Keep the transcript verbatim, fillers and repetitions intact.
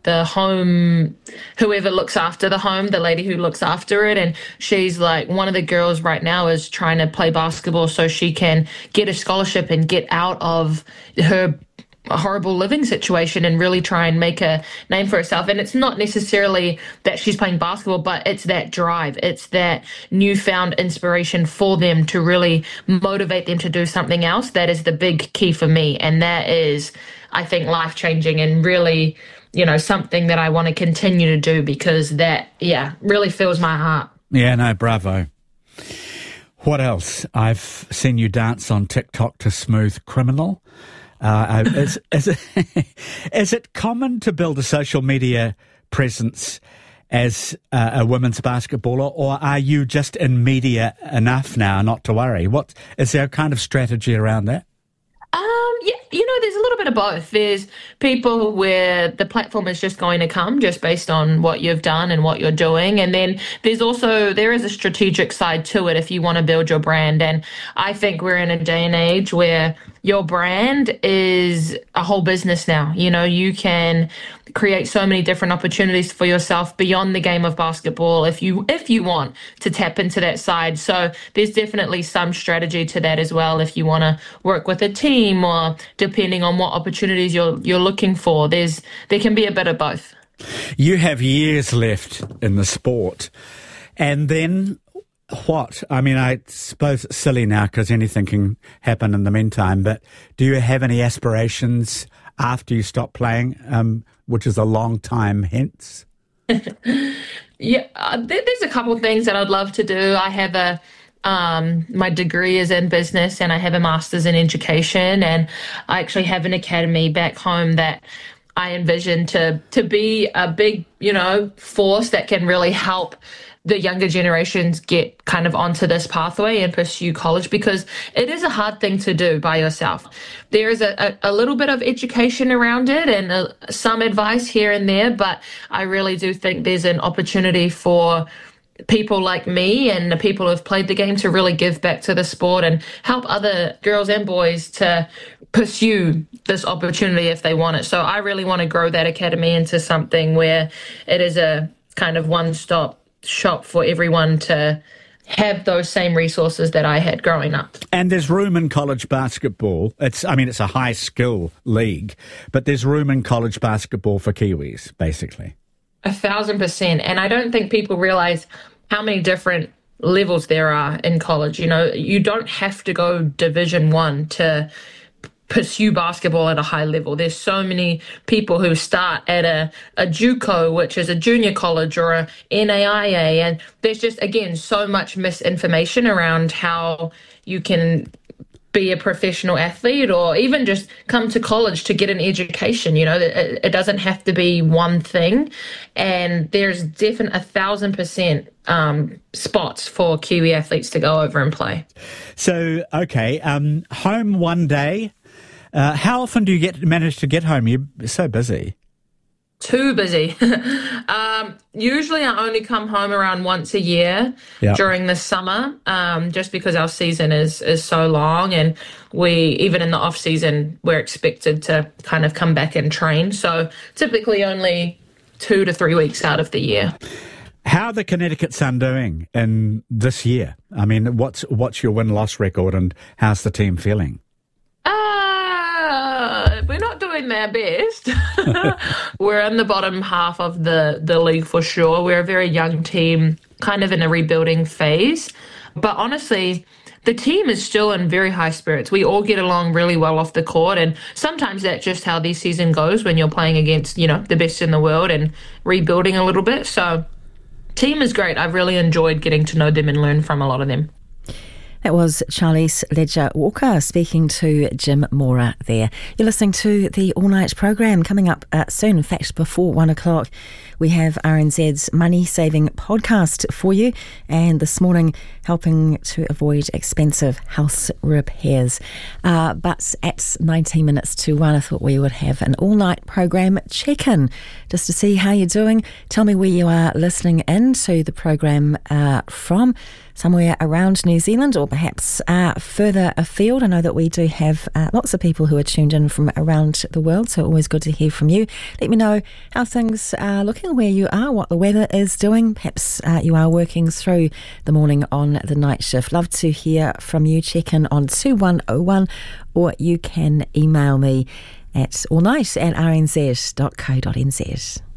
the home, whoever looks after the home, the lady who looks after it. And she's like, one of the girls right now is trying to play basketball so she can get a scholarship and get out of her a horrible living situation and really try and make a name for herself. And it's not necessarily that she's playing basketball, but it's that drive. It's that newfound inspiration for them to really motivate them to do something else. That is the big key for me. And that is, I think, life-changing and really, you know, something that I want to continue to do because that, yeah, really fills my heart. Yeah, no, bravo. What else? I've seen you dance on TikTok to Smooth Criminal. Uh, is, is, it, is it common to build a social media presence as uh, a women's basketballer, or are you just in media enough now not to worry? What is there a kind of strategy around that? Um, yeah, you know, there's a little bit of both. There's people where the platform is just going to come just based on what you've done and what you're doing. And then there's also, there is a strategic side to it if you want to build your brand. And I think we're in a day and age where your brand is a whole business now. You know, you can create so many different opportunities for yourself beyond the game of basketball if you if you want to tap into that side. So there's definitely some strategy to that as well if you want to work with a team or depending on what opportunities you're you're looking for. There's there can be a bit of both. You have years left in the sport. And then what? I mean, I suppose it's silly now because anything can happen in the meantime, but do you have any aspirations after you stop playing, um, which is a long time hence? yeah, uh, there, there's a couple of things that I'd love to do. I have a, um, my degree is in business and I have a master's in education, and I actually have an academy back home that I envision to, to be a big, you know, force that can really help the younger generations get kind of onto this pathway and pursue college, because it is a hard thing to do by yourself. There is a, a, a little bit of education around it and a, some advice here and there, but I really do think there's an opportunity for people like me and the people who've played the game to really give back to the sport and help other girls and boys to pursue this opportunity if they want it. So I really want to grow that academy into something where it is a kind of one-stop shop for everyone to have those same resources that I had growing up. And there's room in college basketball. It's, I mean, it's a high skill league, but there's room in college basketball for Kiwis, basically. A thousand percent. And I don't think people realize how many different levels there are in college. You know, you don't have to go Division One to pursue basketball at a high level. There's so many people who start at a, a JUCO, which is a junior college, or a N A I A. And there's just, again, so much misinformation around how you can be a professional athlete or even just come to college to get an education. You know, it, it doesn't have to be one thing. And there's definitely a thousand percent um, spots for Kiwi athletes to go over and play. So, okay, um, home one day. Uh, how often do you get manage to get home? You're so busy. Too busy. um, usually I only come home around once a year yep. during the summer, um, just because our season is, is so long, and we, even in the off season, we're expected to kind of come back and train. So typically only two to three weeks out of the year. How are the Connecticut Sun doing in this year? I mean, what's, what's your win-loss record and how's the team feeling? Uh, we're not doing their best. We're in the bottom half of the, the league for sure. We're a very young team, kind of in a rebuilding phase. But honestly, the team is still in very high spirits. We all get along really well off the court, and sometimes that's just how this season goes when you're playing against, you know, the best in the world and rebuilding a little bit. So team is great. I've really enjoyed getting to know them and learn from a lot of them. That was Charlize Leger-Walker speaking to Jim Mora there. You're listening to the All Night programme coming up uh, soon. In fact, before one o'clock, we have R N Z's Money Saving Podcast for you. And this morning, helping to avoid expensive house repairs. Uh, but at nineteen minutes to one, I thought we would have an All Night programme check-in just to see how you're doing. Tell me where you are listening in to the programme uh, from. somewhere around New Zealand or perhaps uh, further afield. I know that we do have uh, lots of people who are tuned in from around the world, so always good to hear from you. Let me know how things are looking where you are, what the weather is doing. Perhaps uh, you are working through the morning on the night shift. Love to hear from you. Check in on two one oh one, or you can email me at allnight at r n z dot co dot n z.